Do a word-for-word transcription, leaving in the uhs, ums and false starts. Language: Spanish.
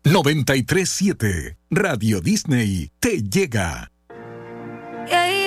noventa y tres punto siete Radio Disney te llega. Yeah,